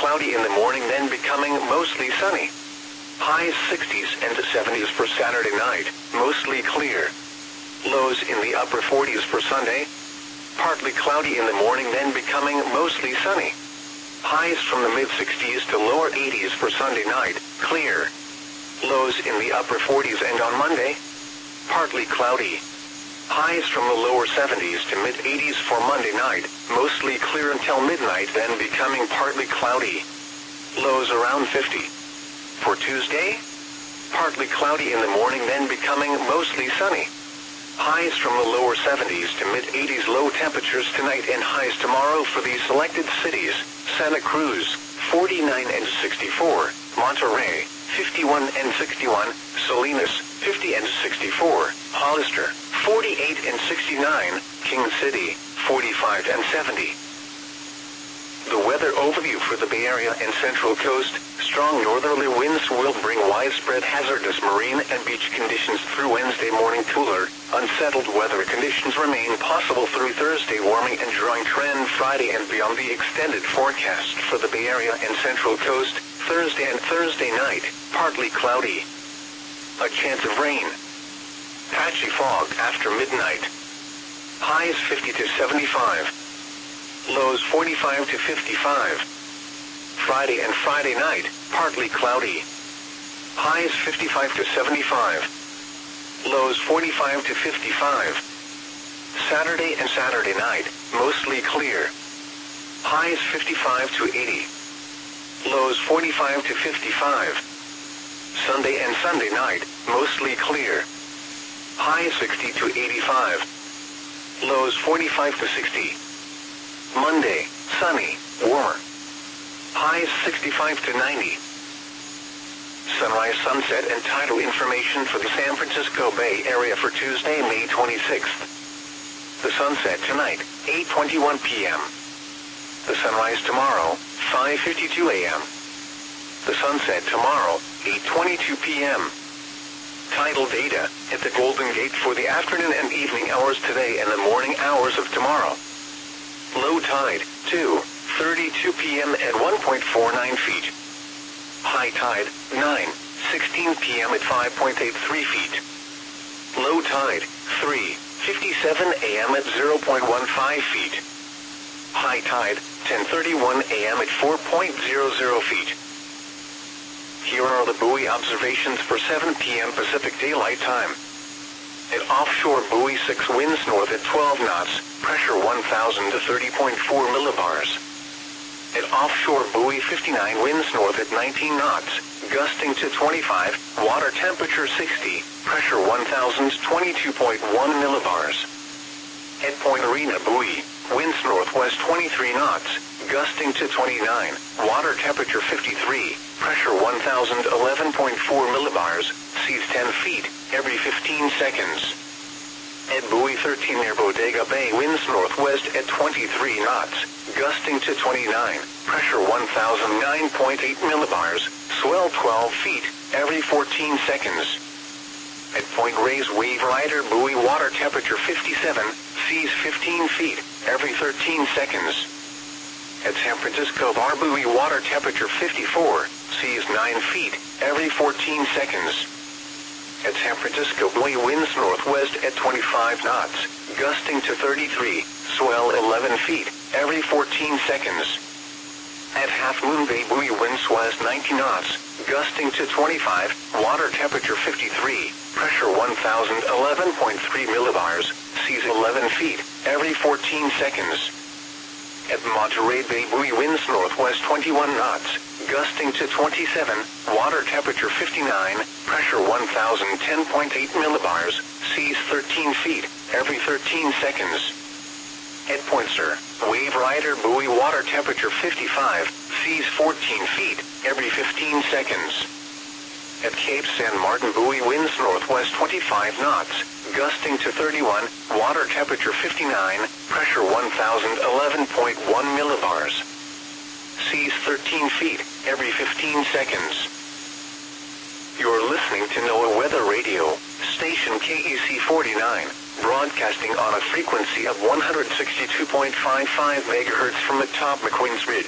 cloudy in the morning, then becoming mostly sunny. Highs 60s and 70s for Saturday night, mostly clear. Lows in the upper 40s for Sunday. Partly cloudy in the morning, then becoming mostly sunny. Highs from the mid-60s to lower 80s for Sunday night, clear. Lows in the upper 40s, and on Monday, partly cloudy. Highs from the lower 70s to mid-80s for Monday night, mostly clear until midnight, then becoming partly cloudy. Lows around 50. For Tuesday, partly cloudy in the morning, then becoming mostly sunny. Highs from the lower 70s to mid-80s, low temperatures tonight, and highs tomorrow for these selected cities: Santa Cruz, 49 and 64, Monterrey, 51 and 61, Salinas, 50 and 64, Hollister, 48 and 69, King City, 45 and 70. The weather overview for the Bay Area and Central Coast: strong northerly winds will bring widespread hazardous marine and beach conditions through Wednesday morning. Cooler, unsettled weather conditions remain possible through Thursday. Warming and drying trend Friday and beyond. The extended forecast for the Bay Area and Central Coast: Thursday and Thursday night, partly cloudy. A chance of rain. Patchy fog after midnight. Highs 50 to 75. Lows 45 to 55. Friday and Friday night, partly cloudy. Highs 55 to 75. Lows 45 to 55. Saturday and Saturday night, mostly clear. Highs 55 to 80. Lows 45 to 55. Sunday and Sunday night, mostly clear. Highs 60 to 85. Lows 45 to 60. Monday, sunny, warmer. Highs 65 to 90. Sunrise, sunset, and tidal information for the San Francisco Bay Area for Tuesday, May 26th. The sunset tonight, 8:21 p.m. The sunrise tomorrow, 5:52 a.m. The sunset tomorrow, 8:22 p.m. Tidal data at the Golden Gate for the afternoon and evening hours today and the morning hours of tomorrow. Low tide, 2:32 p.m. at 1.49 feet. High tide, 9:16 p.m. at 5.83 feet. Low tide, 3:57 a.m. at 0.15 feet. High tide, 10:31 a.m. at 4.00 feet. Here are the buoy observations for 7 p.m. Pacific Daylight Time. At offshore buoy 6, winds north at 12 knots, pressure 1,000 to 30.4 millibars. At offshore buoy 59, winds north at 19 knots, gusting to 25, water temperature 60, pressure 1,000 to 22.1 millibars. At Point Arena buoy, winds northwest 23 knots, gusting to 29, water temperature 53, pressure 1,011.4 millibars, seas 10 feet, every 15 seconds. At buoy 13 near Bodega Bay, winds northwest at 23 knots, gusting to 29, pressure 1,009.8 millibars, swell 12 feet, every 14 seconds. At Point Reyes Wave Rider buoy, water temperature 57, seas 15 feet, every 13 seconds. At San Francisco Bar buoy, water temperature 54, seas 9 feet, every 14 seconds. At San Francisco buoy, winds northwest at 25 knots, gusting to 33, swell 11 feet, every 14 seconds. At Half Moon Bay buoy, winds west 90 knots, gusting to 25, water temperature 53, pressure 1,011.3 millibars, seas 11 feet, every 14 seconds. At Monterey Bay buoy, winds northwest 21 knots, gusting to 27, water temperature 59, pressure 1,010.8 millibars, seas 13 feet, every 13 seconds. At Point Sur, Wave Rider buoy, water temperature 55, seas 14 feet, every 15 seconds. At Cape San Martin buoy, winds northwest 25 knots, gusting to 31, water temperature 59, pressure 1,011.1 millibars. Seas 13 feet, every 15 seconds. You're listening to NOAA Weather Radio, station KEC 49, broadcasting on a frequency of 162.55 MHz from atop McQueen's Ridge.